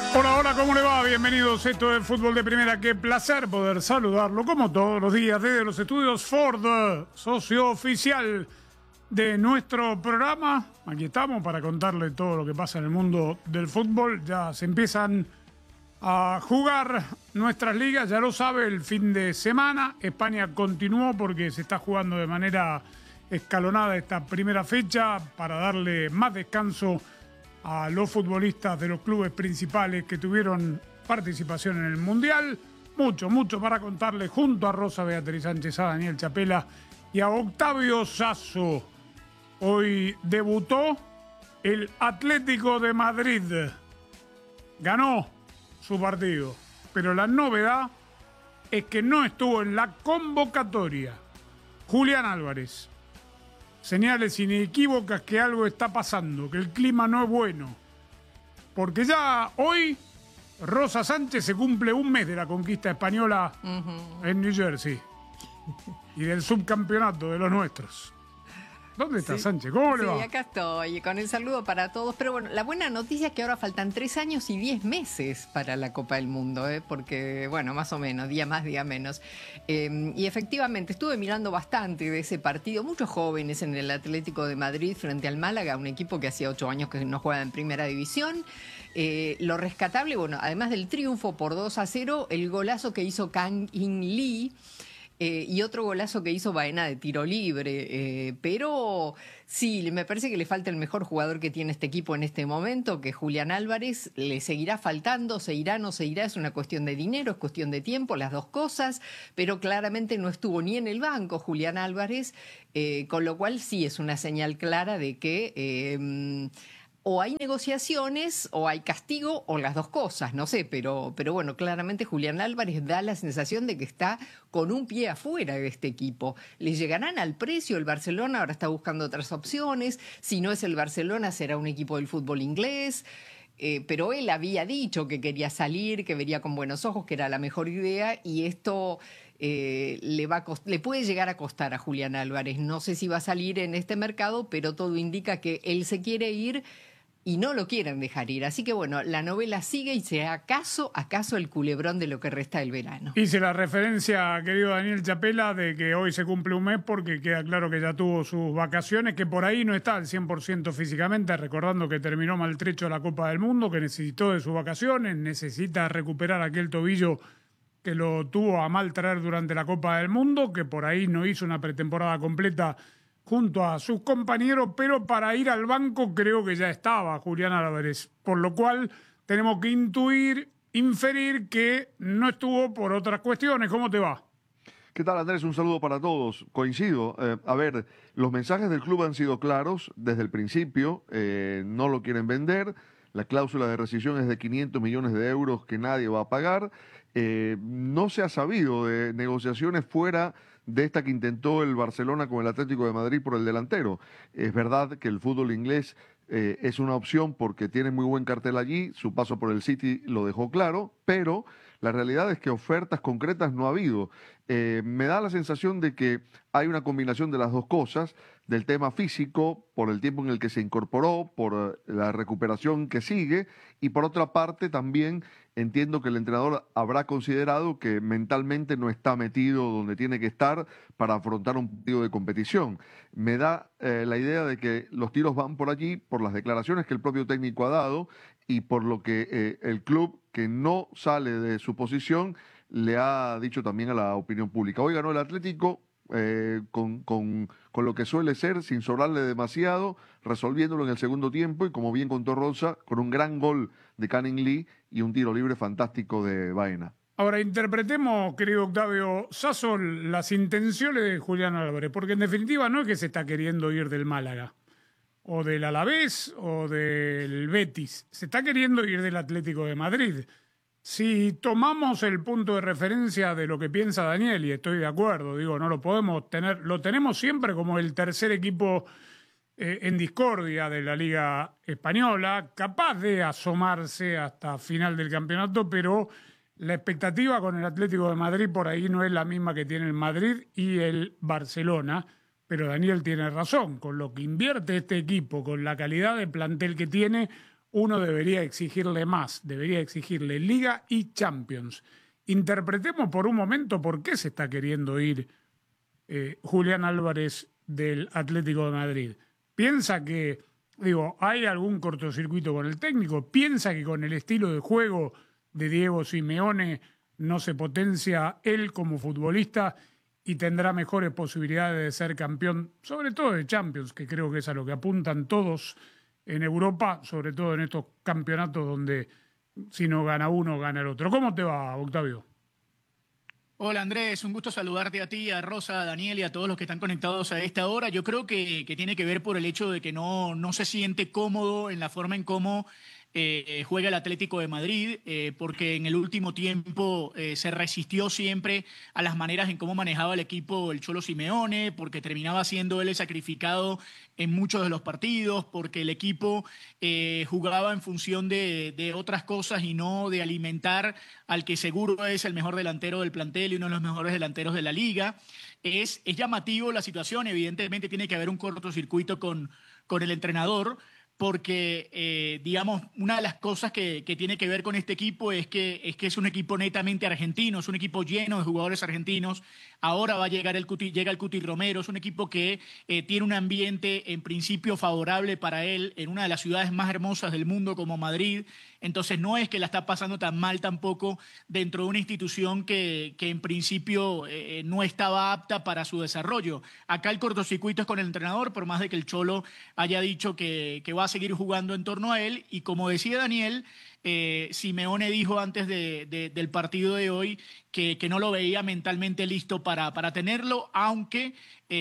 Hola, hola, ¿cómo le va? Bienvenidos, esto es Fútbol de Primera. Qué placer poder saludarlo, como todos los días, desde los estudios Ford, socio oficial de nuestro programa. Aquí estamos para contarle todo lo que pasa en el mundo del fútbol. Ya se empiezan a jugar nuestras ligas, ya lo sabe, el fin de semana. España continuó porque se está jugando de manera escalonada esta primera fecha para darle más descanso a los futbolistas de los clubes principales que tuvieron participación en el Mundial. Mucho para contarle junto a Rosa Beatriz Sánchez, a Daniel Chapela y a Octavio Sasso. Hoy debutó el Atlético de Madrid. Ganó su partido, pero la novedad es que no estuvo en la convocatoria Julián Álvarez. Señales inequívocas que algo está pasando, que el clima no es bueno. Porque ya hoy, Rosa Sánchez, se cumple un mes de la conquista española en New Jersey y del subcampeonato de los nuestros. ¿Dónde está Sánchez? ¿Cómo le va? Sí, acá estoy, con el saludo para todos. Pero bueno, la buena noticia es que ahora faltan 3 años y 10 meses para la Copa del Mundo, porque, bueno, más o menos, día más, día menos. Y efectivamente, estuve mirando bastante de ese partido. Muchos jóvenes en el Atlético de Madrid frente al Málaga, un equipo que hacía 8 años que no juega en Primera División. Lo rescatable, bueno, además del triunfo por 2-0, el golazo que hizo Kang In Lee. Y otro golazo que hizo Baena de tiro libre. Pero sí, me parece que le falta el mejor jugador que tiene este equipo en este momento, que es Julián Álvarez. Le seguirá faltando, se irá, no se irá. Es una cuestión de dinero, es cuestión de tiempo, las dos cosas. Pero claramente no estuvo ni en el banco Julián Álvarez, con lo cual sí es una señal clara de que o hay negociaciones, o hay castigo, o las dos cosas, no sé, pero bueno, claramente Julián Álvarez da la sensación de que está con un pie afuera de este equipo. ¿Le llegarán al precio? El Barcelona ahora está buscando otras opciones. Si no es el Barcelona, será un equipo del fútbol inglés. Pero él había dicho que quería salir, que vería con buenos ojos, que era la mejor idea, y esto le puede llegar a costar a Julián Álvarez. No sé si va a salir en este mercado, pero todo indica que él se quiere ir y no lo quieren dejar ir. Así que bueno, la novela sigue y será acaso el culebrón de lo que resta del verano. Hice la referencia, querido Daniel Chapela, de que hoy se cumple un mes porque queda claro que ya tuvo sus vacaciones, que por ahí no está al 100% físicamente, recordando que terminó maltrecho la Copa del Mundo, que necesitó de sus vacaciones, necesita recuperar aquel tobillo que lo tuvo a mal traer durante la Copa del Mundo, que por ahí no hizo una pretemporada completa junto a sus compañeros, pero para ir al banco creo que ya estaba Julián Álvarez, por lo cual tenemos que inferir que no estuvo por otras cuestiones. ¿Cómo te va? ¿Qué tal, Andrés? Un saludo para todos. Coincido. A ver, los mensajes del club han sido claros desde el principio. No lo quieren vender. La cláusula de rescisión es de 500 millones de euros que nadie va a pagar. No se ha sabido de negociaciones fuera de esta que intentó el Barcelona con el Atlético de Madrid por el delantero. Es verdad que el fútbol inglés es una opción porque tiene muy buen cartel allí, su paso por el City lo dejó claro, pero la realidad es que ofertas concretas no ha habido. Me da la sensación de que hay una combinación de las dos cosas, del tema físico, por el tiempo en el que se incorporó, por la recuperación que sigue, y por otra parte también entiendo que el entrenador habrá considerado que mentalmente no está metido donde tiene que estar para afrontar un partido de competición. Me da la idea de que los tiros van por allí, por las declaraciones que el propio técnico ha dado y por lo que el club, que no sale de su posición, le ha dicho también a la opinión pública. Hoy ganó el Atlético con lo que suele ser, sin sobrarle demasiado, resolviéndolo en el segundo tiempo y, como bien contó Rosa, con un gran gol de Kang In Lee y un tiro libre fantástico de Baena. Ahora, interpretemos, querido Octavio Sasso, las intenciones de Julián Álvarez, porque en definitiva no es que se está queriendo ir del Málaga, o del Alavés, o del Betis. Se está queriendo ir del Atlético de Madrid. Si tomamos el punto de referencia de lo que piensa Daniel, y estoy de acuerdo, digo, no lo podemos tener, lo tenemos siempre como el tercer equipo en discordia de la Liga Española, capaz de asomarse hasta final del campeonato, pero la expectativa con el Atlético de Madrid por ahí no es la misma que tiene el Madrid y el Barcelona, pero Daniel tiene razón, con lo que invierte este equipo, con la calidad de plantel que tiene, uno debería exigirle más, debería exigirle Liga y Champions. Interpretemos por un momento por qué se está queriendo ir Julián Álvarez del Atlético de Madrid. Piensa que, hay algún cortocircuito con el técnico, piensa que con el estilo de juego de Diego Simeone no se potencia él como futbolista y tendrá mejores posibilidades de ser campeón, sobre todo de Champions, que creo que es a lo que apuntan todos en Europa, sobre todo en estos campeonatos donde si no gana uno, gana el otro. ¿Cómo te va, Octavio? Hola Andrés, un gusto saludarte a ti, a Rosa, a Daniel y a todos los que están conectados a esta hora. Yo creo que tiene que ver por el hecho de que no se siente cómodo en la forma en cómo juega el Atlético de Madrid, porque en el último tiempo se resistió siempre a las maneras en cómo manejaba el equipo el Cholo Simeone, porque terminaba siendo él el sacrificado en muchos de los partidos, porque el equipo jugaba en función de otras cosas y no de alimentar al que seguro es el mejor delantero del plantel y uno de los mejores delanteros de la liga. Es llamativo la situación, evidentemente tiene que haber un cortocircuito con el entrenador, porque, digamos, una de las cosas que tiene que ver con este equipo es que es un equipo netamente argentino, es un equipo lleno de jugadores argentinos. Ahora va a llegar llega el Cuti Romero, es un equipo que tiene un ambiente en principio favorable para él en una de las ciudades más hermosas del mundo como Madrid. Entonces no es que la está pasando tan mal tampoco dentro de una institución que en principio no estaba apta para su desarrollo. Acá el cortocircuito es con el entrenador, por más de que el Cholo haya dicho que va a seguir jugando en torno a él. Y como decía Daniel, Simeone dijo antes del partido de hoy que no lo veía mentalmente listo para tenerlo, aunque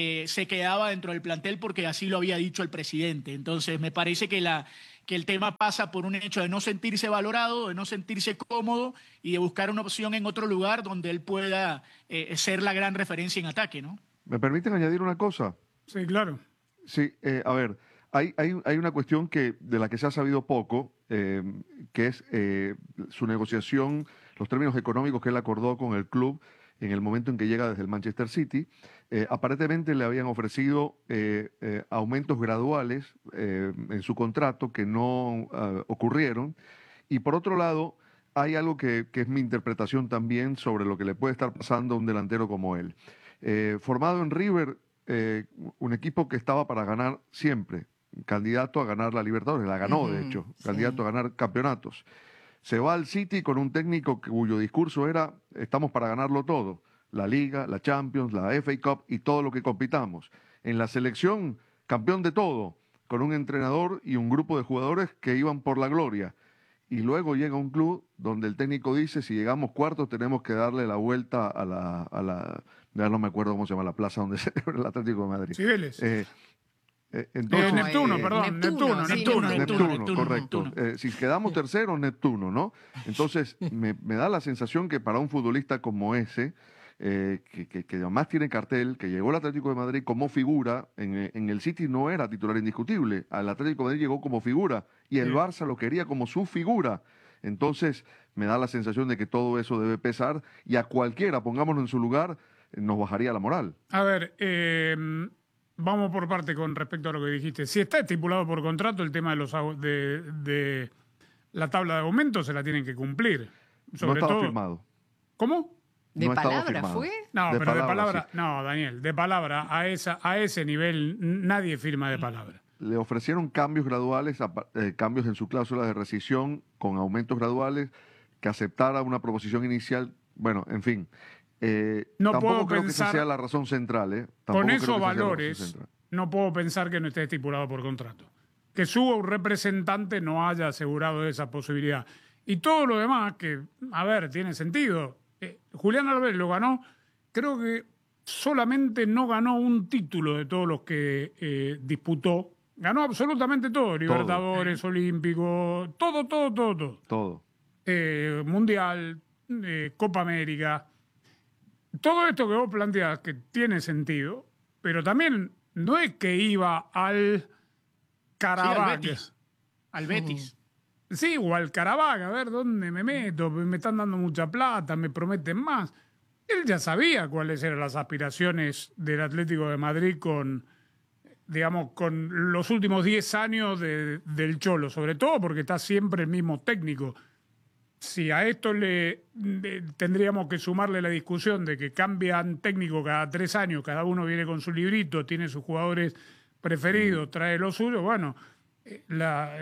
se quedaba dentro del plantel porque así lo había dicho el presidente. Entonces me parece que el tema pasa por un hecho de no sentirse valorado, de no sentirse cómodo y de buscar una opción en otro lugar donde él pueda ser la gran referencia en ataque, ¿no? ¿Me permiten añadir una cosa? Sí, claro. Sí, a ver, hay una cuestión de la que se ha sabido poco, que es su negociación, los términos económicos que él acordó con el club en el momento en que llega desde el Manchester City. Aparentemente le habían ofrecido aumentos graduales en su contrato que no ocurrieron. Y por otro lado, hay algo que es mi interpretación también sobre lo que le puede estar pasando a un delantero como él. Formado en River, un equipo que estaba para ganar siempre, candidato a ganar la Libertadores, la ganó de hecho, candidato a ganar campeonatos. Se va al City con un técnico cuyo discurso era: estamos para ganarlo todo, la Liga, la Champions, la FA Cup y todo lo que compitamos. En la selección, campeón de todo, con un entrenador y un grupo de jugadores que iban por la gloria. Y luego llega un club donde el técnico dice: si llegamos cuartos tenemos que darle la vuelta a la ya no me acuerdo cómo se llama la plaza donde se celebra el Atlético de Madrid. Cibeles. Entonces, Neptuno, perdón. Neptuno, correcto. Si quedamos terceros, Neptuno, ¿no? Entonces, me da la sensación que para un futbolista como ese, que además tiene cartel, que llegó al Atlético de Madrid como figura, en el City no era titular indiscutible, al Atlético de Madrid llegó como figura, y el Barça lo quería como su figura. Entonces, me da la sensación de que todo eso debe pesar, y a cualquiera, pongámonos en su lugar, nos bajaría la moral. A ver, vamos por parte con respecto a lo que dijiste. Si está estipulado por contrato el tema de la tabla de aumentos, se la tienen que cumplir. Sobre no estaba todo, firmado. ¿Cómo? ¿De No estaba palabra firmado. fue? No, De pero de palabra, palabra, sí. no, Daniel, de palabra, a ese nivel nadie firma de palabra. Le ofrecieron cambios graduales, cambios en su cláusula de rescisión con aumentos graduales, que aceptara una proposición inicial. Bueno, en fin. No tampoco puedo creo que pensar- esa sea la razón central. Tampoco Con creo que esos esa sea la razón valores, central. no puedo pensar que no esté estipulado por contrato. Que suba un representante no haya asegurado esa posibilidad. Y todo lo demás, que, a ver, tiene sentido. Julián Álvarez lo ganó, creo que solamente no ganó un título de todos los que disputó. Ganó absolutamente todo, Libertadores, Olímpico, todo. Todo. Mundial, Copa América. Todo esto que vos planteás que tiene sentido, pero también no es que iba al Caravaggio. Sí, al Betis. Sí, o al Caravaggio, a ver dónde me meto, me están dando mucha plata, me prometen más. Él ya sabía cuáles eran las aspiraciones del Atlético de Madrid con digamos, con los últimos 10 años del Cholo, sobre todo porque está siempre el mismo técnico. Si a esto tendríamos que sumarle la discusión de que cambian técnico cada 3 años, cada uno viene con su librito, tiene sus jugadores preferidos, trae los suyos, bueno, la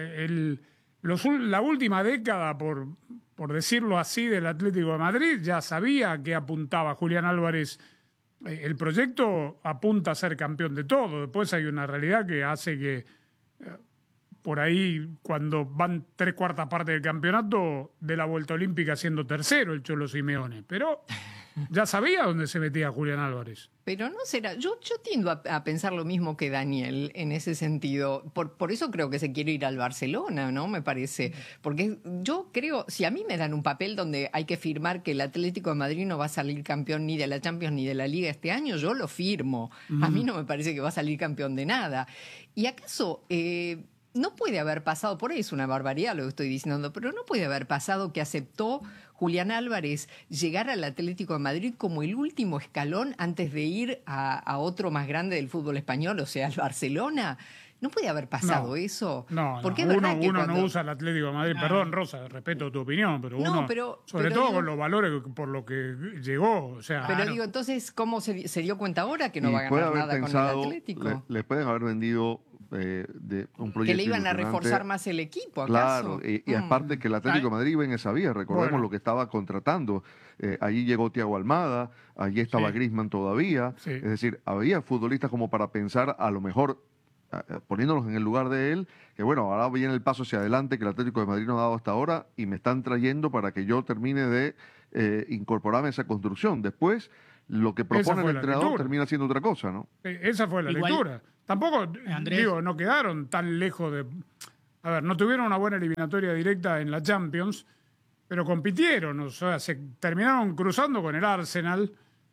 última década, por decirlo así, del Atlético de Madrid, ya sabía que apuntaba Julián Álvarez. El proyecto apunta a ser campeón de todo. Después hay una realidad que hace que por ahí, cuando van 3/4 partes del campeonato, de la vuelta olímpica siendo tercero el Cholo Simeone. Pero ya sabía dónde se metía Julián Álvarez. Pero no será, yo tiendo a pensar lo mismo que Daniel en ese sentido. Por eso creo que se quiere ir al Barcelona, ¿no? Me parece. Porque yo creo, si a mí me dan un papel donde hay que firmar que el Atlético de Madrid no va a salir campeón ni de la Champions ni de la Liga este año, yo lo firmo. A mí no me parece que va a salir campeón de nada. ¿Y acaso no puede haber pasado, por ahí es una barbaridad lo que estoy diciendo, pero no puede haber pasado que aceptó Julián Álvarez llegar al Atlético de Madrid como el último escalón antes de ir a otro más grande del fútbol español, o sea, al Barcelona? ¿No puede haber pasado eso? No, porque no. es verdad que uno no usa el Atlético de Madrid. Perdón, Rosa, respeto tu opinión, pero sobre todo con los valores por lo que llegó. O sea, pero digo, entonces, ¿cómo se dio cuenta ahora que no va a ganar nada con el Atlético? Le pueden haber vendido de un proyecto que le iban a reforzar más el equipo, ¿acaso? Claro, y aparte que el Atlético de Madrid iba en esa vía, recordemos lo que estaba contratando. Allí llegó Thiago Almada, allí estaba Griezmann todavía, es decir, había futbolistas como para pensar a lo mejor, poniéndolos en el lugar de él, que bueno, ahora viene el paso hacia adelante que el Atlético de Madrid no ha dado hasta ahora y me están trayendo para que yo termine de incorporarme a esa construcción. Después, lo que propone el entrenador termina siendo otra cosa, ¿no? Esa fue la lectura. Tampoco, Andrés, no quedaron tan lejos de... A ver, no tuvieron una buena eliminatoria directa en la Champions, pero compitieron, o sea, se terminaron cruzando con el Arsenal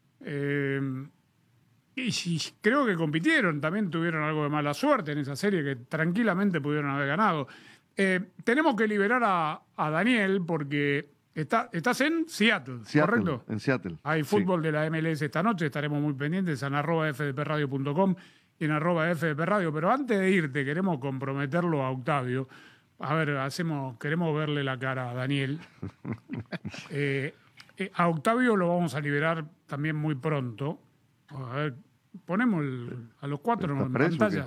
y creo que compitieron. También tuvieron algo de mala suerte en esa serie que tranquilamente pudieron haber ganado. Tenemos que liberar a Daniel porque estás en Seattle, ¿correcto? En Seattle. Hay fútbol de la MLS esta noche, estaremos muy pendientes en @fdpradio.com y en @fdpradio. Pero antes de irte, queremos comprometerlo a Octavio. A ver, queremos verle la cara a Daniel. A Octavio lo vamos a liberar también muy pronto. A ver, ponemos a los 4 en pantalla.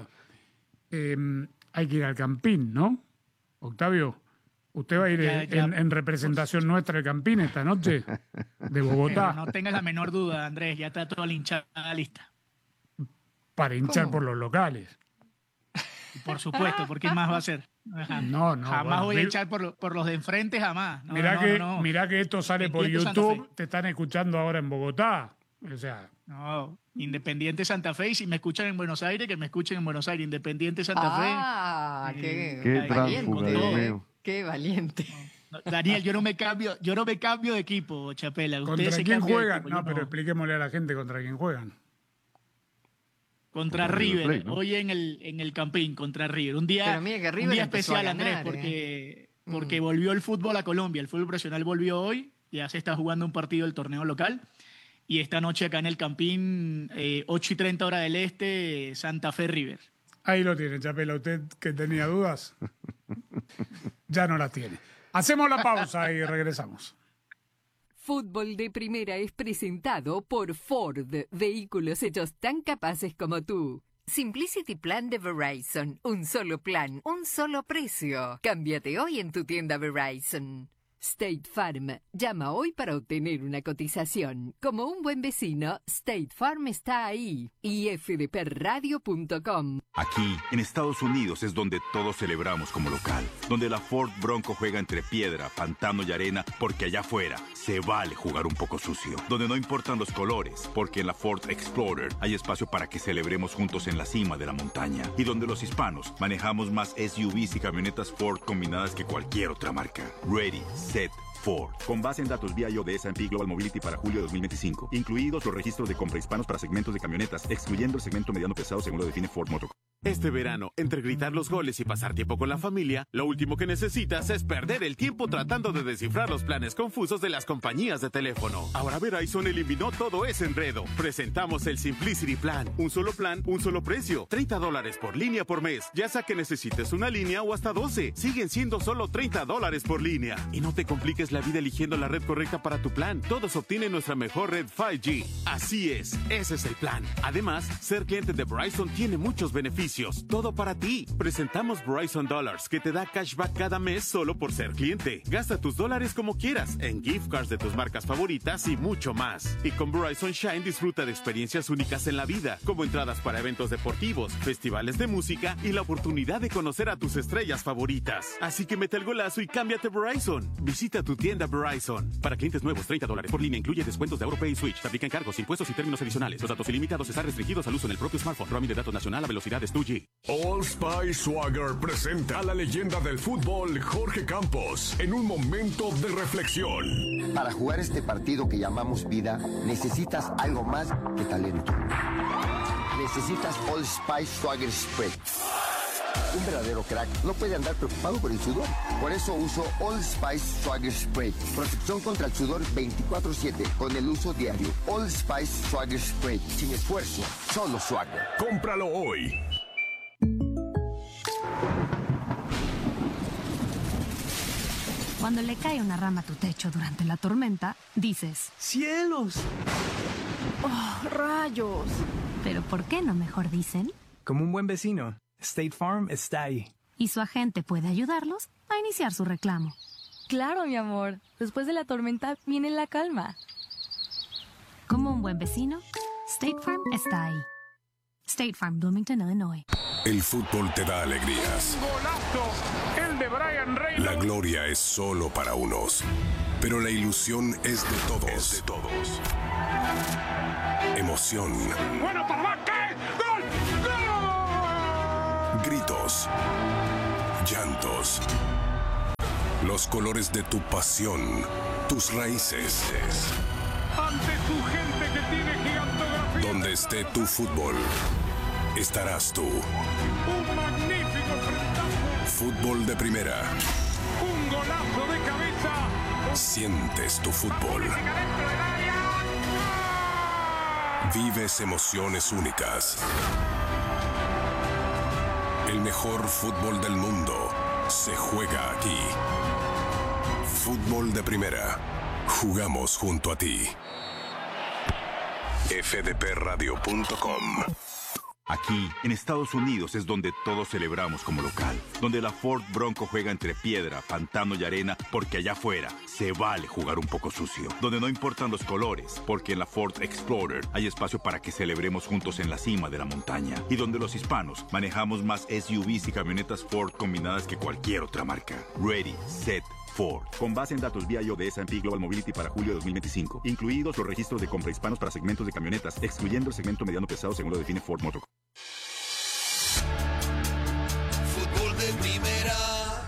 Hay que ir al Campín, ¿no? Octavio, ¿usted va a ir en representación nuestra al Campín esta noche? De Bogotá. Pero no tengas la menor duda, Andrés, ya está toda la hinchada lista. Para hinchar por los locales. Por supuesto, ¿por qué más va a ser? Ajá. No. Jamás voy a echar por los de enfrente, jamás. Mirá que esto sale por YouTube, te están escuchando ahora en Bogotá. O sea... No, Independiente Santa Fe, y si me escuchan en Buenos Aires, que me escuchen en Buenos Aires. Independiente Santa Fe. Qué valiente. Qué valiente. No, Daniel, yo no me cambio de equipo, Chapela. ¿Contra quién juegan? Pero expliquémosle a la gente contra quién juegan. Contra River, Play, ¿no? Hoy en el Campín, contra River. Un día especial, Andrés, porque volvió el fútbol a Colombia. El fútbol profesional volvió hoy, ya se está jugando un partido del torneo local. Y esta noche acá en el Campín, 8:30 hora del este, Santa Fe River. Ahí lo tiene, Chapela. Usted que tenía dudas, ya no las tiene. Hacemos la pausa y regresamos. Fútbol de Primera es presentado por Ford, vehículos hechos tan capaces como tú. Simplicity Plan de Verizon, un solo plan, un solo precio. Cámbiate hoy en tu tienda Verizon. State Farm, llama hoy para obtener una cotización. Como un buen vecino, State Farm está ahí. Y fdpradio.com. Aquí, en Estados Unidos, es donde todos celebramos como local. Donde la Ford Bronco juega entre piedra, pantano y arena, porque allá afuera se vale jugar un poco sucio. Donde no importan los colores, porque en la Ford Explorer hay espacio para que celebremos juntos en la cima de la montaña. Y donde los hispanos manejamos más SUVs y camionetas Ford combinadas que cualquier otra marca. Ready, set, Ford. Con base en datos vía iOS S&P Global Mobility para julio de 2025. Incluidos los registros de compra hispanos para segmentos de camionetas, excluyendo el segmento mediano pesado según lo define Ford Motor. Este verano, entre gritar los goles y pasar tiempo con la familia, lo último que necesitas es perder el tiempo tratando de descifrar los planes confusos de las compañías de teléfono. Ahora Verizon eliminó todo ese enredo. Presentamos el Simplicity Plan. Un solo plan, un solo precio. $30 por línea por mes. Ya sea que necesites una línea o hasta 12. Siguen siendo solo $30 por línea. Y no te compliques la vida eligiendo la red correcta para tu plan. Todos obtienen nuestra mejor red 5G. Así es, ese es el plan. Además, ser cliente de Verizon tiene muchos beneficios. Todo para ti. Presentamos Verizon Dollars, que te da cashback cada mes solo por ser cliente. Gasta tus dólares como quieras, en gift cards de tus marcas favoritas y mucho más. Y con Verizon Shine disfruta de experiencias únicas en la vida, como entradas para eventos deportivos, festivales de música y la oportunidad de conocer a tus estrellas favoritas. Así que mete el golazo y cámbiate a Verizon. Visita tu tienda Verizon. Para clientes nuevos, $30 por línea incluye descuentos de AutoPay y Switch. Se aplican cargos, impuestos y términos adicionales. Los datos ilimitados están restringidos al uso en el propio smartphone. Roaming de datos nacional a velocidades 2G. Old Spice Swagger presenta a la leyenda del fútbol, Jorge Campos, en un momento de reflexión. Para jugar este partido que llamamos vida, necesitas algo más que talento. Necesitas Old Spice Swagger Spray. Un verdadero crack no puede andar preocupado por el sudor. Por eso uso Old Spice Swagger Spray. Protección contra el sudor 24/7 con el uso diario. Old Spice Swagger Spray. Sin esfuerzo, solo Swagger. Cómpralo hoy. Cuando le cae una rama a tu techo durante la tormenta, dices: ¡cielos! ¡Oh, rayos! Pero ¿por qué no mejor dicen? Como un buen vecino, State Farm está ahí. Y su agente puede ayudarlos a iniciar su reclamo. Claro, mi amor. Después de la tormenta viene la calma. Como un buen vecino, State Farm está ahí. State Farm, Bloomington, Illinois. El fútbol te da alegrías. Golazo, el de Brian Reynolds. La gloria es solo para unos, pero la ilusión es de todos. Emoción. Bueno, papá, ¿qué? ¡Gol! ¡Gol! Gritos. Llantos. Los colores de tu pasión. Tus raíces. Ante tu gente que tiene gigantografía. Donde esté tu fútbol, estarás tú. Un magnífico frentazo. Fútbol de primera. Un golazo de cabeza. Sientes tu fútbol. Vives emociones únicas. El mejor fútbol del mundo se juega aquí. Fútbol de primera. Jugamos junto a ti. fdpradio.com. Aquí, en Estados Unidos, es donde todos celebramos como local. Donde la Ford Bronco juega entre piedra, pantano y arena, porque allá afuera se vale jugar un poco sucio. Donde no importan los colores, porque en la Ford Explorer hay espacio para que celebremos juntos en la cima de la montaña. Y donde los hispanos manejamos más SUVs y camionetas Ford combinadas que cualquier otra marca. Ready, set, Ford. Con base en datos BIO de S&P Global Mobility para julio de 2025. Incluidos los registros de compra hispanos para segmentos de camionetas, excluyendo el segmento mediano pesado según lo define Ford Motor. Fútbol de primera.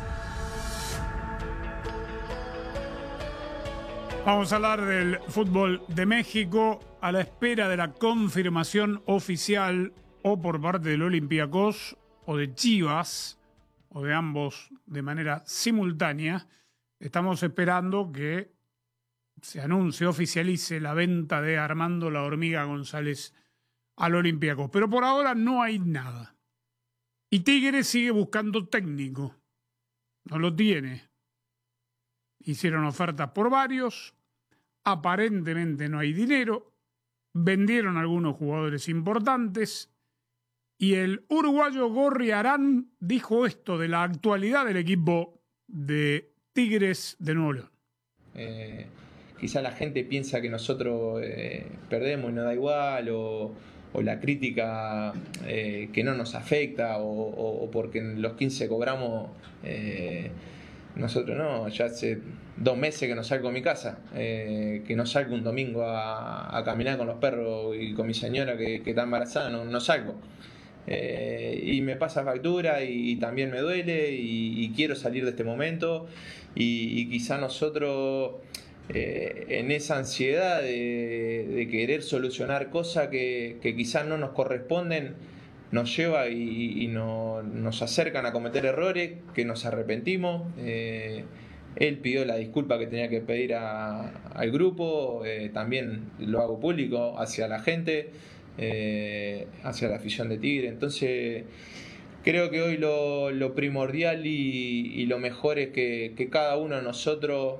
Vamos a hablar del fútbol de México a la espera de la confirmación oficial o por parte del Olympiacos o de Chivas o de ambos de manera simultánea. Estamos esperando que se anuncie, oficialice la venta de Armando La Hormiga González al Olympiacos. Pero por ahora no hay nada. Y Tigres sigue buscando técnico. No lo tiene. Hicieron ofertas por varios. Aparentemente no hay dinero. Vendieron algunos jugadores importantes. Y el uruguayo Gorriarán dijo esto de la actualidad del equipo de Tigres de Nuevo León. Quizá la gente piensa que nosotros perdemos y nos da igual, o la crítica que no nos afecta, o porque en los 15 cobramos, nosotros no. Ya hace 2 meses que no salgo de mi casa, que no salgo un domingo a caminar con los perros y con mi señora que está embarazada, no salgo. Y me pasa factura y también me duele y quiero salir de este momento y quizá nosotros en esa ansiedad de querer solucionar cosas que quizás no nos corresponden, nos lleva y nos acercan a cometer errores, que nos arrepentimos. Él pidió la disculpa que tenía que pedir al grupo, también lo hago público hacia la gente, hacia la afición de Tigre. Entonces creo que hoy lo primordial y lo mejor es que cada uno de nosotros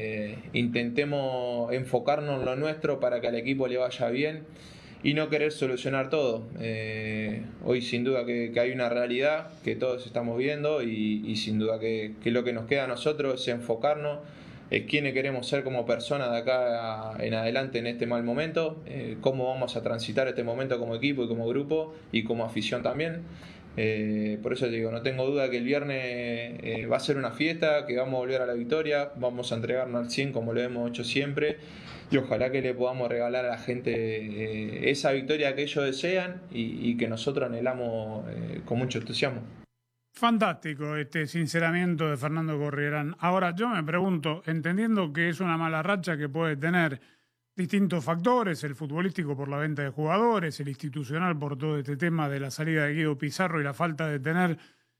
intentemos enfocarnos en lo nuestro para que al equipo le vaya bien y no querer solucionar todo. Hoy sin duda que hay una realidad que todos estamos viendo y sin duda que lo que nos queda a nosotros es enfocarnos, es quiénes queremos ser como personas de acá en adelante en este mal momento, cómo vamos a transitar este momento como equipo y como grupo y como afición también. Por eso te digo, no tengo duda que el viernes va a ser una fiesta, que vamos a volver a la victoria, vamos a entregarnos al 100 como lo hemos hecho siempre y ojalá que le podamos regalar a la gente esa victoria que ellos desean y que nosotros anhelamos con mucho entusiasmo. Fantástico este sinceramiento de Fernando Gorriarán. Ahora yo me pregunto, entendiendo que es una mala racha que puede tener distintos factores, el futbolístico por la venta de jugadores, el institucional por todo este tema de la salida de Guido Pizarro y la falta de tener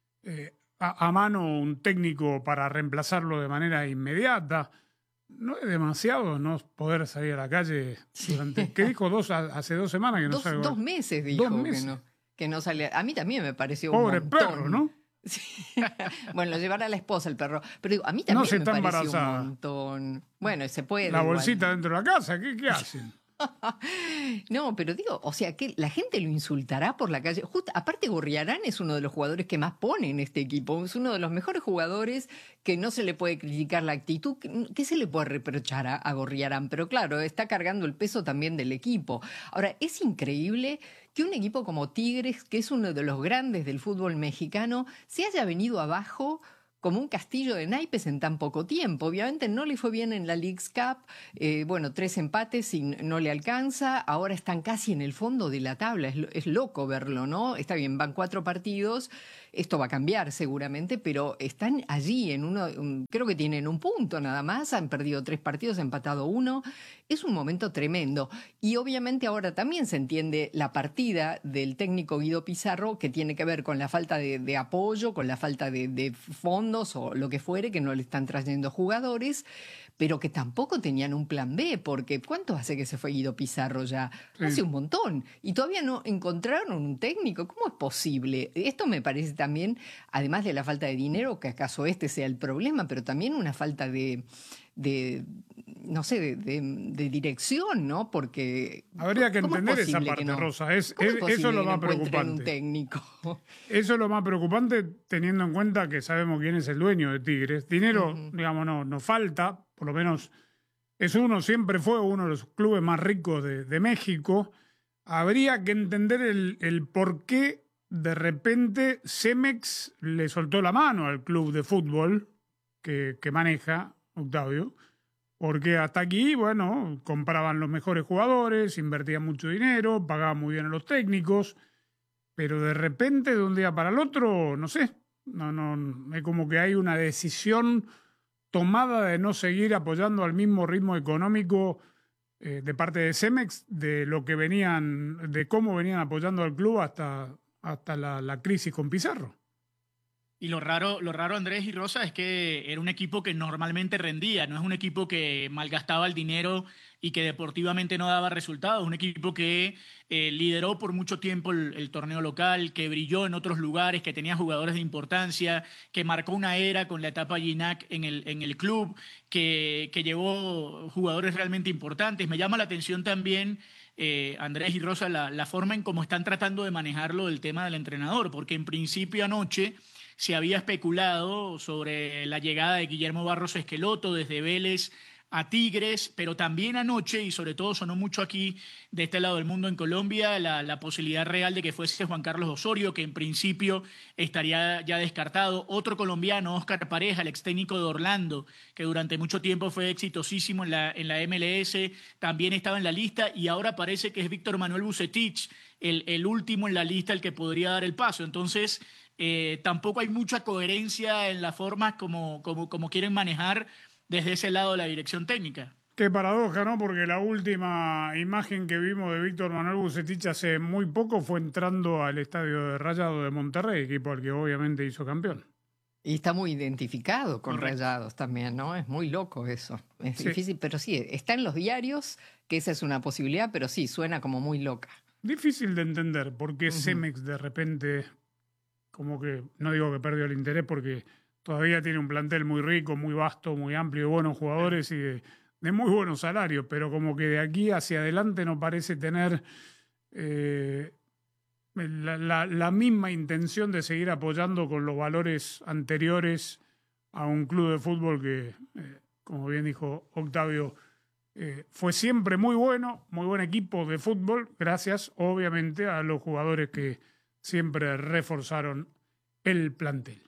a mano un técnico para reemplazarlo de manera inmediata. ¿No es demasiado no poder salir a la calle durante, ¿qué dijo? Hace 2 semanas que no salgo? 2 meses dijo 2 meses. Que no sale. A mí también me pareció Pobre un montón. perro, ¿no? Sí. Bueno, lo llevará a la esposa el perro. Pero digo, a mí también me pareció embarazada. un montón. Bueno, se puede. La bolsita igual. dentro de la casa, ¿qué hacen? No, pero digo, o sea, que la gente lo insultará por la calle. Aparte, Gorriarán es uno de los jugadores que más pone en este equipo. Es uno de los mejores jugadores que no se le puede criticar la actitud. ¿Qué se le puede reprochar a Gorriarán? Pero claro, está cargando el peso también del equipo. Ahora, es increíble que un equipo como Tigres, que es uno de los grandes del fútbol mexicano, se haya venido abajo como un castillo de naipes en tan poco tiempo. Obviamente no le fue bien en la Leagues Cup, 3 empates y no le alcanza, ahora están casi en el fondo de la tabla, es loco verlo, ¿no? Está bien, van 4 partidos, esto va a cambiar seguramente, pero están allí creo que tienen 1 punto nada más, han perdido 3 partidos, empatado 1, es un momento tremendo. Y obviamente ahora también se entiende la partida del técnico Guido Pizarro, que tiene que ver con la falta de apoyo, con la falta de fondos o lo que fuere, que no le están trayendo jugadores, pero que tampoco tenían un plan B, porque ¿cuánto hace que se fue Guido Pizarro ya? Sí. Hace un montón. Y todavía no encontraron un técnico. ¿Cómo es posible? Esto me parece también, además de la falta de dinero, que acaso este sea el problema, pero también una falta de dirección, ¿no? Porque habría que entender esa parte, Rosa. Eso es lo más preocupante. Un técnico? Eso es lo más preocupante, teniendo en cuenta que sabemos quién es el dueño de Tigres. Dinero, digamos, no falta, por lo menos siempre fue uno de los clubes más ricos de México. Habría que entender el por qué de repente Cemex le soltó la mano al club de fútbol que maneja Octavio, porque hasta aquí, bueno, compraban los mejores jugadores, invertían mucho dinero, pagaban muy bien a los técnicos, pero de repente, de un día para el otro, no sé, es como que hay una decisión tomada de no seguir apoyando al mismo ritmo económico de parte de Cemex, de cómo venían apoyando al club hasta la crisis con Pizarro. Y lo raro, Andrés y Rosa, es que era un equipo que normalmente rendía, no es un equipo que malgastaba el dinero y que deportivamente no daba resultados, un equipo que lideró por mucho tiempo el torneo local, que brilló en otros lugares, que tenía jugadores de importancia, que marcó una era con la etapa Gignac en el club, que llevó jugadores realmente importantes. Me llama la atención también, Andrés y Rosa, la forma en cómo están tratando de manejarlo el tema del entrenador, porque en principio anoche se había especulado sobre la llegada de Guillermo Barros Esqueloto desde Vélez a Tigres, pero también anoche, y sobre todo sonó mucho aquí de este lado del mundo en Colombia, la posibilidad real de que fuese Juan Carlos Osorio, que en principio estaría ya descartado. Otro colombiano, Óscar Pareja, el ex técnico de Orlando, que durante mucho tiempo fue exitosísimo en la MLS, también estaba en la lista, y ahora parece que es Víctor Manuel Vucetich, el último en la lista, el que podría dar el paso. Entonces, tampoco hay mucha coherencia en la forma como quieren manejar desde ese lado de la dirección técnica. Qué paradoja, ¿no? Porque la última imagen que vimos de Víctor Manuel Vucetich hace muy poco fue entrando al estadio de Rayados de Monterrey, equipo al que obviamente hizo campeón. Y está muy identificado con Rayados también, ¿no? Es muy loco eso. Es difícil, pero sí, está en los diarios, que esa es una posibilidad, pero sí, suena como muy loca. Difícil de entender por qué Cemex de repente, como que, no digo que perdió el interés, porque todavía tiene un plantel muy rico, muy vasto, muy amplio, de buenos jugadores y de muy buenos salarios, pero como que de aquí hacia adelante no parece tener la misma intención de seguir apoyando con los valores anteriores a un club de fútbol que, como bien dijo Octavio, fue siempre muy bueno, muy buen equipo de fútbol, gracias obviamente a los jugadores que siempre reforzaron el plantel.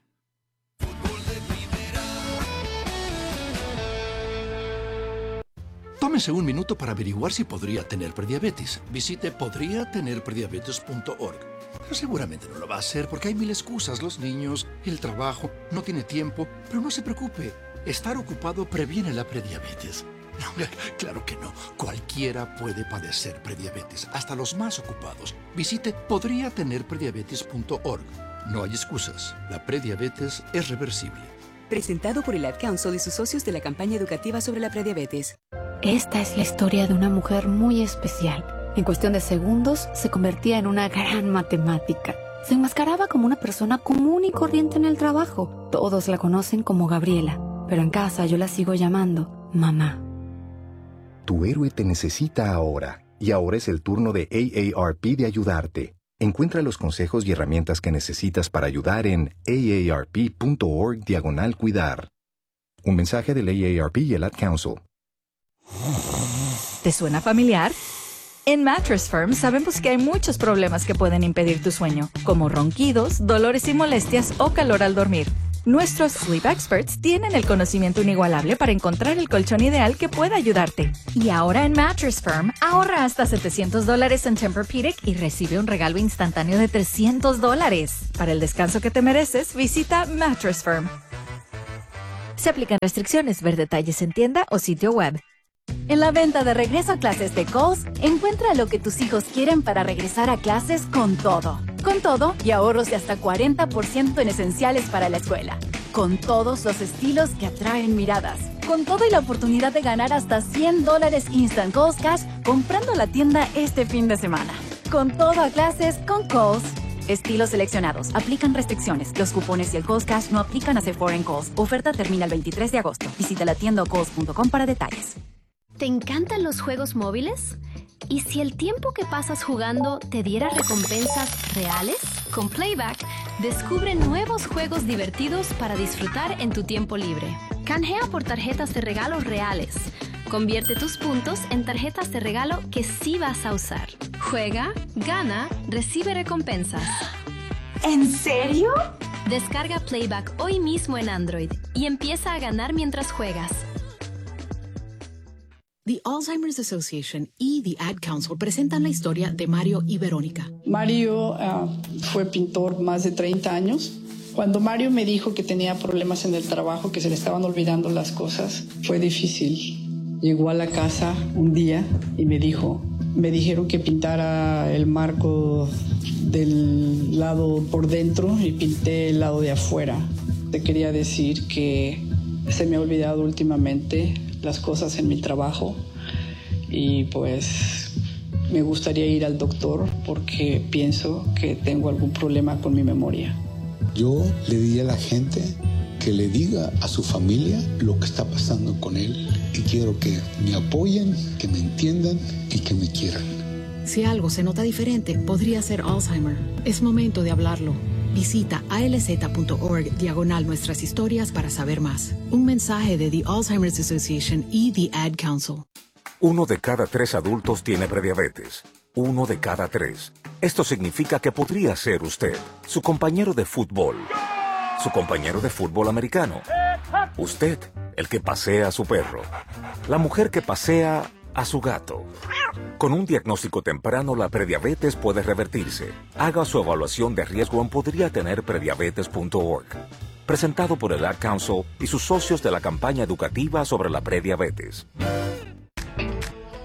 Tómese un minuto para averiguar si podría tener prediabetes. Visite podriatenerprediabetes.org. Pero seguramente no lo va a hacer porque hay mil excusas. Los niños, el trabajo, no tiene tiempo. Pero no se preocupe. Estar ocupado previene la prediabetes. No, claro que no. Cualquiera puede padecer prediabetes, hasta los más ocupados. Visite podriatenerprediabetes.org. No hay excusas. La prediabetes es reversible. Presentado por el Ad Council y sus socios de la campaña educativa sobre la prediabetes. Esta es la historia de una mujer muy especial. En cuestión de segundos, se convertía en una gran matemática. Se enmascaraba como una persona común y corriente en el trabajo. Todos la conocen como Gabriela, pero en casa yo la sigo llamando mamá. Tu héroe te necesita ahora, y ahora es el turno de AARP de ayudarte. Encuentra los consejos y herramientas que necesitas para ayudar en aarp.org/cuidar. Un mensaje del AARP y el Ad Council. ¿Te suena familiar? En Mattress Firm sabemos que hay muchos problemas que pueden impedir tu sueño, como ronquidos, dolores y molestias o calor al dormir. Nuestros Sleep Experts tienen el conocimiento inigualable para encontrar el colchón ideal que pueda ayudarte. Y ahora en Mattress Firm, ahorra hasta $700 en Tempur-Pedic y recibe un regalo instantáneo de $300. Para el descanso que te mereces, visita Mattress Firm. Se aplican restricciones. Ver detalles en tienda o sitio web. En la venta de regreso a clases de Kohl's, encuentra lo que tus hijos quieren para regresar a clases con todo. Con todo y ahorros de hasta 40% en esenciales para la escuela. Con todos los estilos que atraen miradas. Con todo y la oportunidad de ganar hasta $100 Instant Kohl's Cash comprando la tienda este fin de semana. Con todo a clases con Kohl's. Estilos seleccionados. Aplican restricciones. Los cupones y el Kohl's Cash no aplican a Sephora en Kohl's. Oferta termina el 23 de agosto. Visita la tienda o kohls.com para detalles. ¿Te encantan los juegos móviles? ¿Y si el tiempo que pasas jugando te diera recompensas reales? Con Playback, descubre nuevos juegos divertidos para disfrutar en tu tiempo libre. Canjea por tarjetas de regalo reales. Convierte tus puntos en tarjetas de regalo que sí vas a usar. Juega, gana, recibe recompensas. ¿En serio? Descarga Playback hoy mismo en Android y empieza a ganar mientras juegas. The Alzheimer's Association y The Ad Council presentan la historia de Mario y Verónica. Mario fue pintor más de 30 años. Cuando Mario me dijo que tenía problemas en el trabajo, que se le estaban olvidando las cosas, fue difícil. Llegó a la casa un día y me dijeron que pintara el marco del lado por dentro y pinté el lado de afuera. Te quería decir que se me ha olvidado últimamente las cosas en mi trabajo y pues me gustaría ir al doctor porque pienso que tengo algún problema con mi memoria. Yo le diría a la gente que le diga a su familia lo que está pasando con él y quiero que me apoyen, que me entiendan y que me quieran. Si algo se nota diferente, podría ser Alzheimer. Es momento de hablarlo. Visita alz.org/nuestras historias para saber más. Un mensaje de The Alzheimer's Association y The Ad Council. 1 de cada 3 adultos tiene prediabetes. 1 de cada 3. Esto significa que podría ser usted, su compañero de fútbol, su compañero de fútbol americano, usted, el que pasea a su perro, la mujer que pasea a su gato. Con un diagnóstico temprano, la prediabetes puede revertirse. Haga su evaluación de riesgo en podriatenerprediabetes.org. Presentado por el Ad Council y sus socios de la campaña educativa sobre la prediabetes.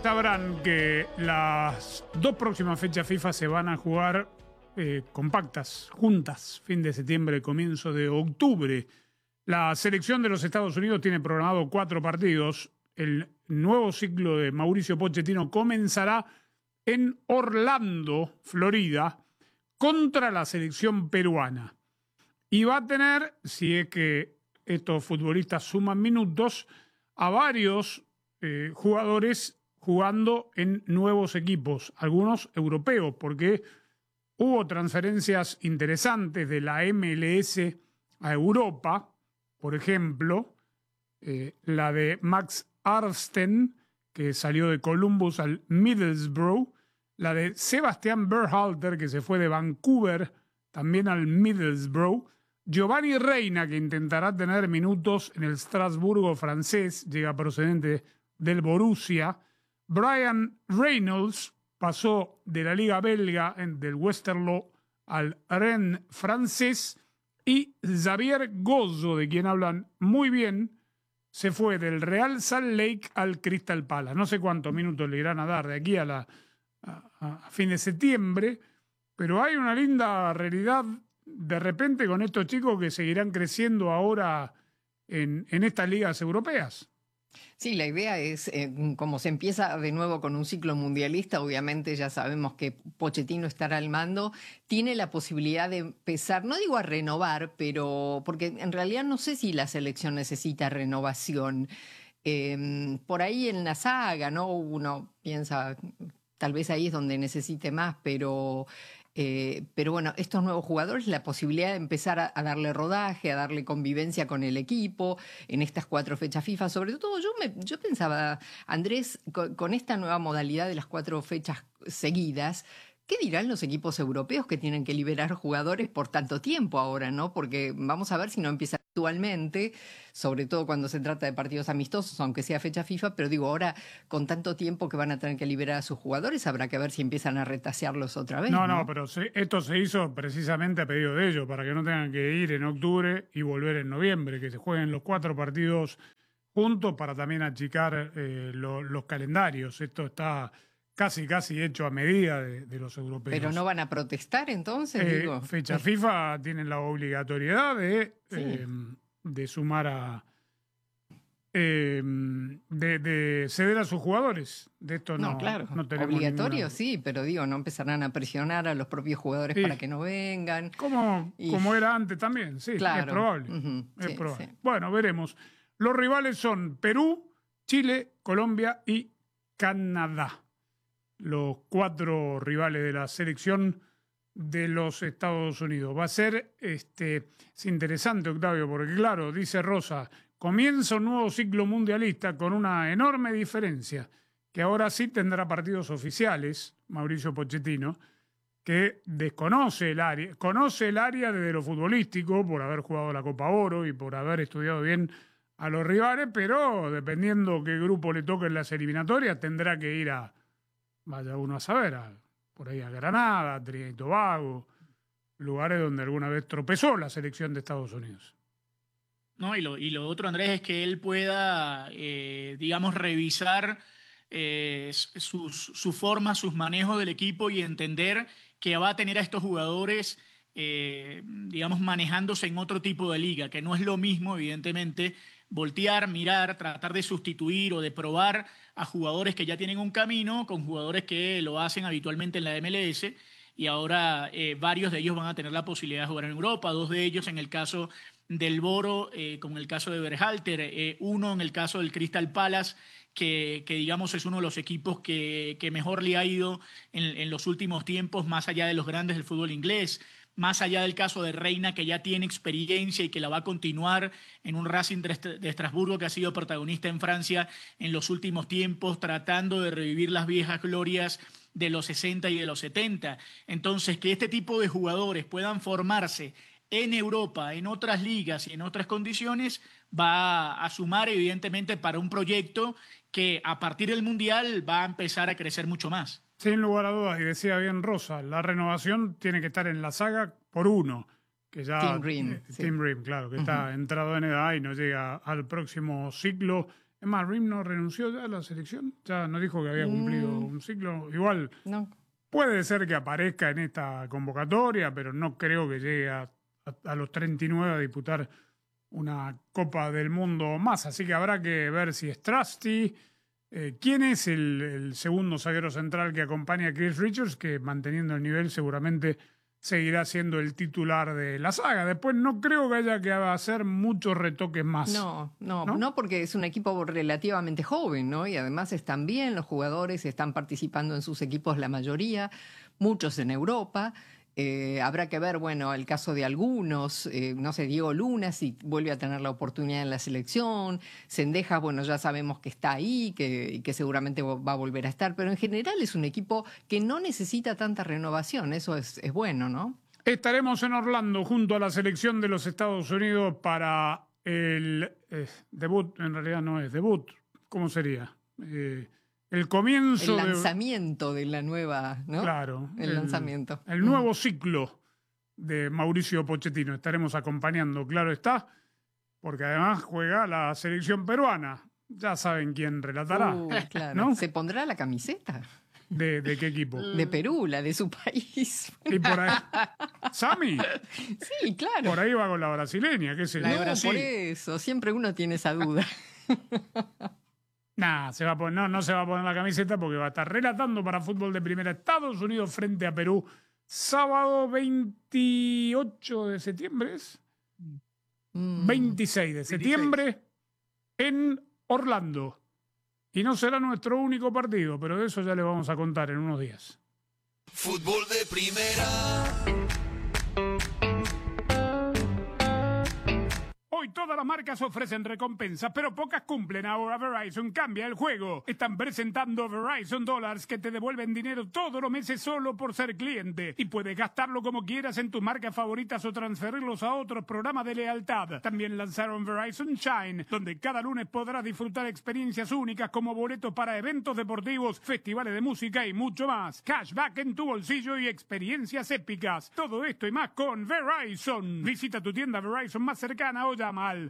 Sabrán que las 2 próximas fechas FIFA se van a jugar compactas, juntas, fin de septiembre, comienzo de octubre. La selección de los Estados Unidos tiene programado 4 partidos. El nuevo ciclo de Mauricio Pochettino comenzará en Orlando, Florida, contra la selección peruana. Y va a tener, si es que estos futbolistas suman minutos, a varios jugadores jugando en nuevos equipos, algunos europeos, porque hubo transferencias interesantes de la MLS a Europa, por ejemplo, la de Max Arsten, que salió de Columbus al Middlesbrough, la de Sebastián Berhalter, que se fue de Vancouver también al Middlesbrough, Giovanni Reina, que intentará tener minutos en el Strasburgo francés, llega procedente del Borussia, Brian Reynolds pasó de la liga belga, del Westerlo, al Rennes francés, y Xavier Gozzo, de quien hablan muy bien, se fue del Real Salt Lake al Crystal Palace. No sé cuántos minutos le irán a dar de aquí a fin de septiembre, pero hay una linda realidad de repente con estos chicos que seguirán creciendo ahora en estas ligas europeas. Sí, la idea es, como se empieza de nuevo con un ciclo mundialista, obviamente ya sabemos que Pochettino estará al mando, tiene la posibilidad de empezar, no digo a renovar, pero porque en realidad no sé si la selección necesita renovación. Por ahí en la saga, ¿no? Uno piensa, tal vez ahí es donde necesite más, pero bueno, estos nuevos jugadores, la posibilidad de empezar a darle rodaje, a darle convivencia con el equipo en estas 4 fechas FIFA. Sobre todo yo pensaba, Andrés, con esta nueva modalidad de las 4 fechas seguidas, ¿qué dirán los equipos europeos que tienen que liberar jugadores por tanto tiempo ahora, ¿no? Porque vamos a ver si no empieza actualmente, sobre todo cuando se trata de partidos amistosos, aunque sea fecha FIFA, pero digo, ahora con tanto tiempo que van a tener que liberar a sus jugadores, habrá que ver si empiezan a retasearlos otra vez. No, pero esto se hizo precisamente a pedido de ellos, para que no tengan que ir en octubre y volver en noviembre, que se jueguen los 4 partidos juntos para también achicar los calendarios. Esto está casi hecho a medida de los europeos. ¿Pero no van a protestar entonces? Digo. Fecha FIFA tienen la obligatoriedad de sumar de ceder a sus jugadores. De esto no claro. No tenemos obligatorio, sí, pero digo, no empezarán a presionar a los propios jugadores para que no vengan. Como era antes también, sí, claro. Es probable. Es probable. Sí. Bueno, veremos. Los rivales son Perú, Chile, Colombia y Canadá. Los 4 rivales de la selección de los Estados Unidos. Va a ser es interesante, Octavio, porque claro, dice Rosa, comienza un nuevo ciclo mundialista con una enorme diferencia, que ahora sí tendrá partidos oficiales, Mauricio Pochettino, que desconoce el área, conoce el área desde lo futbolístico, por haber jugado la Copa Oro y por haber estudiado bien a los rivales, pero dependiendo qué grupo le toque en las eliminatorias, tendrá que ir vaya uno a saber, por ahí a Granada, a Trinidad y Tobago, lugares donde alguna vez tropezó la selección de Estados Unidos. No, y lo otro, Andrés, es que él pueda, digamos, revisar su forma, sus manejos del equipo y entender que va a tener a estos jugadores, digamos, manejándose en otro tipo de liga, que no es lo mismo, evidentemente, voltear, mirar, tratar de sustituir o de probar a jugadores que ya tienen un camino con jugadores que lo hacen habitualmente en la MLS, y ahora varios de ellos van a tener la posibilidad de jugar en Europa, 2 de ellos en el caso del Boro, con el caso de Berhalter, uno en el caso del Crystal Palace, que digamos es uno de los equipos que mejor le ha ido en los últimos tiempos, más allá de los grandes del fútbol inglés. Más allá del caso de Reina, que ya tiene experiencia y que la va a continuar en un Racing de Estrasburgo que ha sido protagonista en Francia en los últimos tiempos, tratando de revivir las viejas glorias de los 60 y de los 70. Entonces, que este tipo de jugadores puedan formarse en Europa, en otras ligas y en otras condiciones, va a sumar evidentemente para un proyecto que a partir del Mundial va a empezar a crecer mucho más. Sin lugar a dudas, y decía bien Rosa, la renovación tiene que estar en la saga por uno, que ya Tim Ream, Tim Ream, claro, que está entrado en edad y no llega al próximo ciclo Es más, Rim no renunció ya a la selección. Ya no dijo que había cumplido un ciclo. Igual puede ser que aparezca en esta convocatoria, pero no creo que llegue a los 39 a disputar una Copa del Mundo más. Así que habrá que ver si es Trusty. ¿Quién es el segundo zaguero central que acompaña a Chris Richards? Que manteniendo el nivel seguramente seguirá siendo el titular de la saga. Después no creo que haya que hacer muchos retoques más. No, porque es un equipo relativamente joven, ¿no? Y además están bien, los jugadores están participando en sus equipos la mayoría, muchos en Europa. Habrá que ver, bueno, el caso de algunos, no sé, Diego Luna, si vuelve a tener la oportunidad en la selección. Cendejas, bueno, ya sabemos que está ahí, que seguramente va a volver a estar, pero en general es un equipo que no necesita tanta renovación, eso es bueno, ¿no? Estaremos en Orlando junto a la selección de los Estados Unidos para el debut, en realidad no es debut, ¿cómo sería? El comienzo. El lanzamiento de la nueva, ¿no? Claro. El lanzamiento. El nuevo ciclo de Mauricio Pochettino. Estaremos acompañando, claro está, porque además juega la selección peruana. Ya saben quién relatará. Claro. ¿No? ¿Se pondrá la camiseta? ¿De qué equipo? De Perú, la de su país. Y por ahí. ¿Sami? Sí, claro. Por ahí va con la brasileña, qué sé yo. Por eso, siempre uno tiene esa duda. No se va a poner la camiseta porque va a estar relatando para Fútbol de Primera Estados Unidos frente a Perú sábado 28 de septiembre. 26 de septiembre en Orlando. Y no será nuestro único partido, pero de eso ya les vamos a contar en unos días. Fútbol de Primera. Hoy todas las marcas ofrecen recompensas, pero pocas cumplen. Ahora Verizon cambia el juego. Están presentando Verizon Dollars que te devuelven dinero todos los meses solo por ser cliente. Y puedes gastarlo como quieras en tus marcas favoritas o transferirlos a otros programas de lealtad. También lanzaron Verizon Shine, donde cada lunes podrás disfrutar experiencias únicas como boletos para eventos deportivos, festivales de música y mucho más. Cashback en tu bolsillo y experiencias épicas. Todo esto y más con Verizon. Visita tu tienda Verizon más cercana o llama al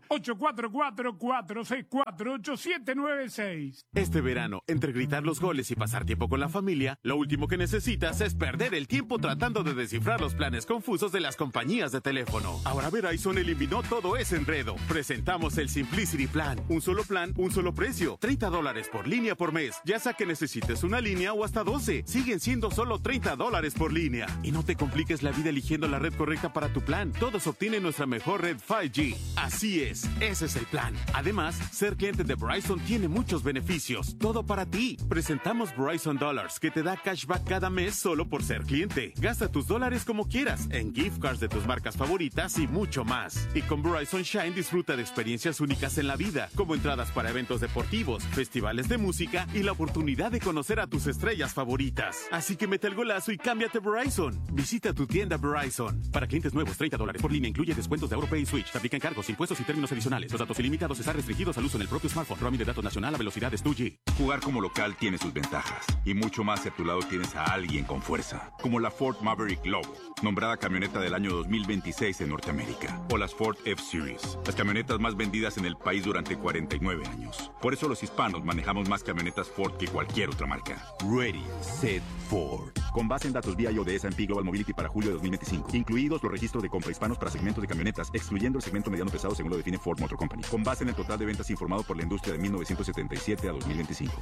844-464-8796. Este verano, entre gritar los goles y pasar tiempo con la familia, lo último que necesitas es perder el tiempo tratando de descifrar los planes confusos de las compañías de teléfono. Ahora Verizon eliminó todo ese enredo. Presentamos el Simplicity Plan. Un solo plan, un solo precio. $30 por línea por mes. Ya sea que necesites una línea o hasta 12. Siguen siendo solo $30 por línea. Y no te compliques la vida eligiendo la red correcta para tu plan. Todos obtienen nuestra mejor red 5G. Así es, ese es el plan. Además, ser cliente de Verizon tiene muchos beneficios. Todo para ti. Presentamos Verizon Dollars, que te da cashback cada mes solo por ser cliente. Gasta tus dólares como quieras, en gift cards de tus marcas favoritas y mucho más. Y con Verizon Shine disfruta de experiencias únicas en la vida, como entradas para eventos deportivos, festivales de música y la oportunidad de conocer a tus estrellas favoritas. Así que mete el golazo y cámbiate a Verizon. Visita tu tienda Verizon. Para clientes nuevos, $30 por línea incluye descuentos de AuroPay y Switch. Te aplican cargos, impuestos y términos adicionales. Los datos ilimitados están restringidos al uso en el propio smartphone. Roaming de datos nacional a velocidades 2G. Jugar como local tiene sus ventajas. Y mucho más si a tu lado tienes a alguien con fuerza. Como la Ford Maverick Lobo, nombrada camioneta del año 2026 en Norteamérica. O las Ford F-Series, las camionetas más vendidas en el país durante 49 años. Por eso los hispanos manejamos más camionetas Ford que cualquier otra marca. Ready, Set, Ford. Con base en datos BIO de S&P Global Mobility para julio de 2025. Incluidos los registros de compra hispanos para segmentos de camionetas, excluyendo el segmento mediano pesado según lo define Ford Motor Company. Con base en el total de ventas informado por la industria de 1977 a 2025.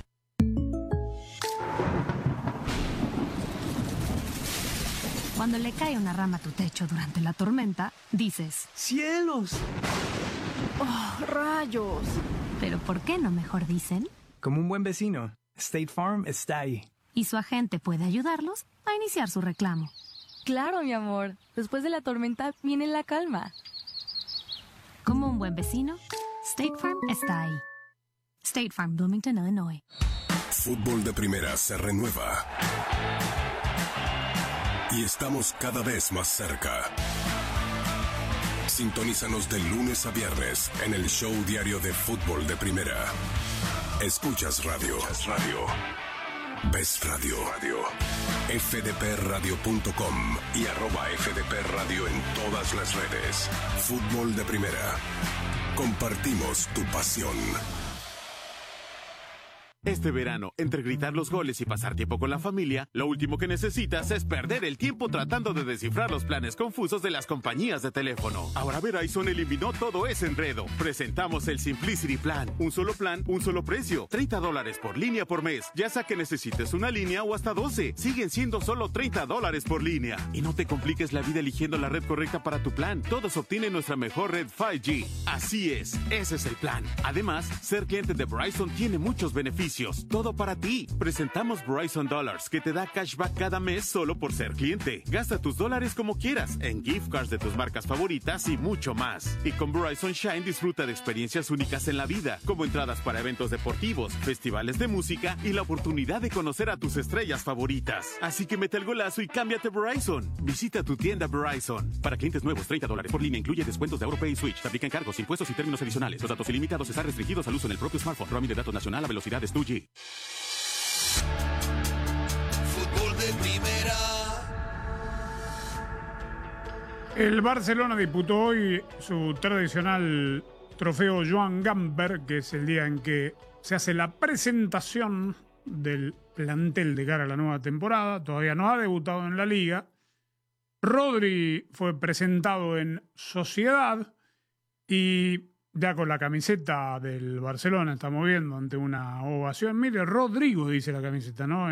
Cuando le cae una rama a tu techo durante la tormenta, dices: ¡Cielos! ¡Oh, rayos! ¿Pero por qué no mejor dicen? Como un buen vecino, State Farm está ahí. Y su agente puede ayudarlos a iniciar su reclamo. Claro, mi amor. Después de la tormenta viene la calma. Como un buen vecino, State Farm está ahí. State Farm, Bloomington, Illinois. Fútbol de Primera se renueva. Y estamos cada vez más cerca. Sintonízanos de lunes a viernes en el show diario de Fútbol de Primera. Escuchas radio. Ves radio. fdpradio.com y @fdpradio en todas las redes. Fútbol de Primera. Compartimos tu pasión. Este verano, entre gritar los goles y pasar tiempo con la familia, lo último que necesitas es perder el tiempo tratando de descifrar los planes confusos de las compañías de teléfono. Ahora Verizon eliminó todo ese enredo. Presentamos el Simplicity Plan. Un solo plan, un solo precio. $30 por línea por mes. Ya sea que necesites una línea o hasta 12. Siguen siendo solo $30 por línea. Y no te compliques la vida eligiendo la red correcta para tu plan. Todos obtienen nuestra mejor red 5G. Así es, ese es el plan. Además, ser cliente de Verizon tiene muchos beneficios. Todo para ti. Presentamos Verizon Dollars, que te da cashback cada mes solo por ser cliente. Gasta tus dólares como quieras, en gift cards de tus marcas favoritas y mucho más. Y con Verizon Shine disfruta de experiencias únicas en la vida, como entradas para eventos deportivos, festivales de música y la oportunidad de conocer a tus estrellas favoritas. Así que mete el golazo y cámbiate a Verizon. Visita tu tienda Verizon. Para clientes nuevos, $30 por línea incluye descuentos de AuroPay y Switch. Se aplican cargos, impuestos y términos adicionales. Los datos ilimitados están restringidos al uso en el propio smartphone. Roaming de datos nacional a velocidades 2G. Fútbol de primera. El Barcelona disputó hoy su tradicional trofeo Joan Gamper, que es el día en que se hace la presentación del plantel de cara a la nueva temporada. Todavía no ha debutado en la liga. Rodri fue presentado en Sociedad y ya con la camiseta del Barcelona estamos viendo ante una ovación. Mire, Rodrigo dice la camiseta, ¿no?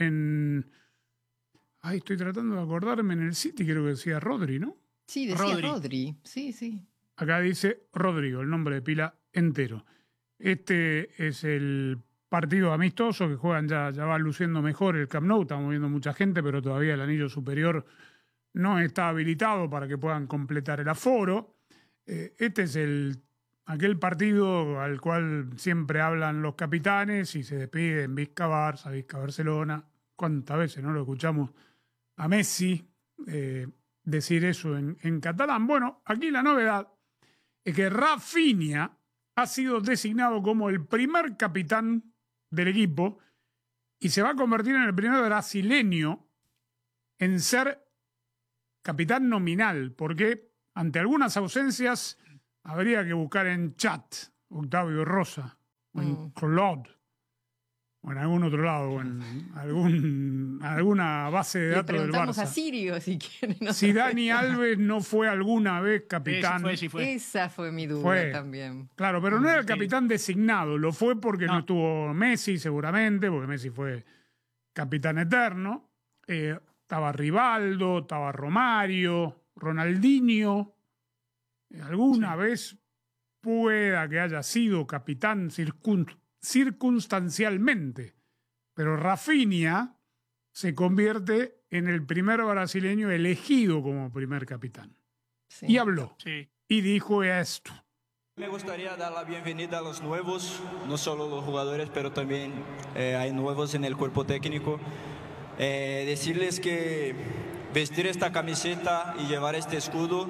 Ahí estoy tratando de acordarme, en el City creo que decía Rodri, ¿no? Sí, decía Rodri. Sí, sí. Acá dice Rodrigo, el nombre de pila entero. Este es el partido amistoso que juegan, ya va luciendo mejor el Camp Nou. Estamos viendo mucha gente, pero todavía el anillo superior no está habilitado para que puedan completar el aforo. Este es aquel partido al cual siempre hablan los capitanes y se despiden Vizca Barça, Vizca Barcelona. ¿Cuántas veces no lo escuchamos a Messi decir eso en catalán? Bueno, aquí la novedad es que Rafinha ha sido designado como el primer capitán del equipo y se va a convertir en el primer brasileño en ser capitán nominal, porque ante algunas ausencias habría que buscar en chat Octavio Rosa, o en Claude, o en algún otro lado, o en alguna base de datos del Barça. Le preguntamos a Sirio si quiere. No si Dani Alves no fue alguna vez capitán. Sí fue. Esa fue mi duda también. Claro, pero no era el capitán designado, lo fue porque no estuvo Messi seguramente, porque Messi fue capitán eterno. Estaba Rivaldo, estaba Romario, Ronaldinho. Alguna vez pueda que haya sido capitán circunstancialmente, pero Rafinha se convierte en el primer brasileño elegido como primer capitán. Sí. Y habló. Sí. Y dijo esto. Me gustaría dar la bienvenida a los nuevos, no solo los jugadores, pero también hay nuevos en el cuerpo técnico. Decirles que vestir esta camiseta y llevar este escudo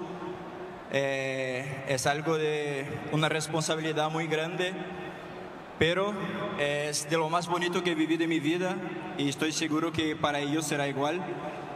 es algo de una responsabilidad muy grande, pero es de lo más bonito que he vivido en mi vida y estoy seguro que para ellos será igual.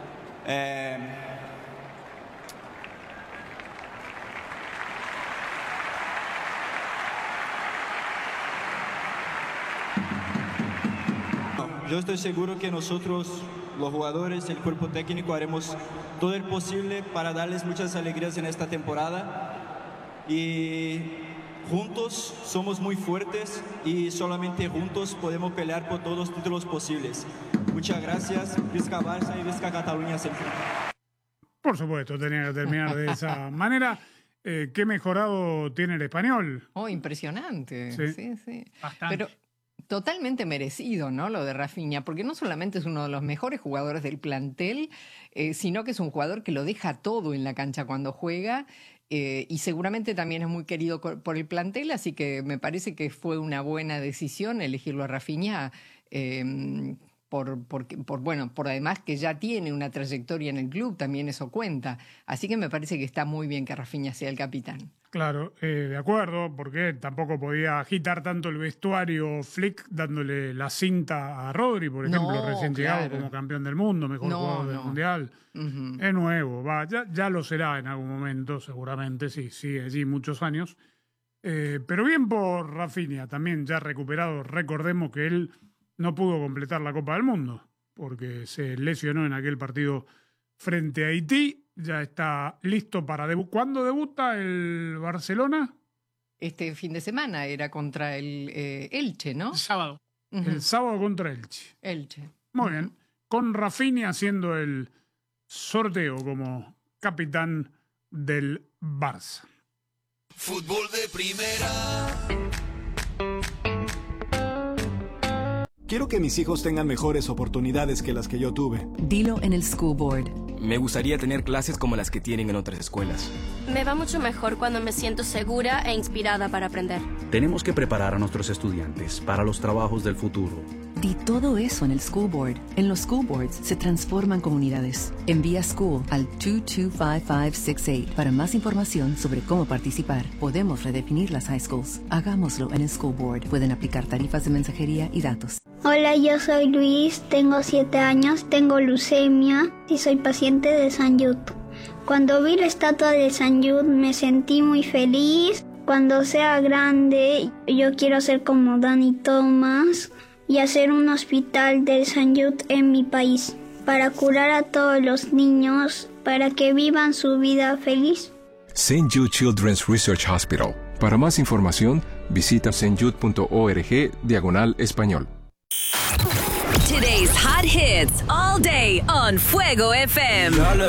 Yo estoy seguro que nosotros, los jugadores, el cuerpo técnico, haremos todo el posible para darles muchas alegrías en esta temporada. Y juntos somos muy fuertes y solamente juntos podemos pelear por todos los títulos posibles. Muchas gracias. Vizca Barça y Vizca Cataluña siempre. Por supuesto, tenía que terminar de esa manera. ¿Qué mejorado tiene el español? Oh, impresionante. Sí. Bastante. Pero totalmente merecido, ¿no? Lo de Rafinha, porque no solamente es uno de los mejores jugadores del plantel, sino que es un jugador que lo deja todo en la cancha cuando juega, y seguramente también es muy querido por el plantel, así que me parece que fue una buena decisión elegirlo a Rafinha, por además que ya tiene una trayectoria en el club, también eso cuenta. Así que me parece que está muy bien que Rafinha sea el capitán. Claro, de acuerdo, porque tampoco podía agitar tanto el vestuario Flick dándole la cinta a Rodri, por ejemplo, recién llegado como campeón del mundo, mejor jugador del Mundial. Es nuevo, ya lo será en algún momento, seguramente, sí, allí muchos años. Pero bien por Rafinha, también ya recuperado. Recordemos que él no pudo completar la Copa del Mundo porque se lesionó en aquel partido frente a Haití. Ya está listo para debutar. ¿Cuándo debuta el Barcelona? Este fin de semana era contra el Elche, ¿no? El sábado. El sábado contra Elche. Elche. Muy bien. Con Rafinha haciendo el sorteo como capitán del Barça. Fútbol de primera. Quiero que mis hijos tengan mejores oportunidades que las que yo tuve. Dilo en el School Board. Me gustaría tener clases como las que tienen en otras escuelas. Me va mucho mejor cuando me siento segura e inspirada para aprender. Tenemos que preparar a nuestros estudiantes para los trabajos del futuro. Di todo eso en el School Board. En los School Boards se transforman comunidades. Envía School al 225568 para más información sobre cómo participar. Podemos redefinir las high schools. Hagámoslo en el School Board. Pueden aplicar tarifas de mensajería y datos. Hola, yo soy Luis, tengo 7 años, tengo leucemia y soy paciente de St. Jude. Cuando vi la estatua de St. Jude me sentí muy feliz. Cuando sea grande, yo quiero ser como Danny Thomas y hacer un hospital del St. Jude en mi país para curar a todos los niños para que vivan su vida feliz. St. Jude Children's Research Hospital. Para más información, visita stjude.org/español. Today's hot hits all day on Fuego FM.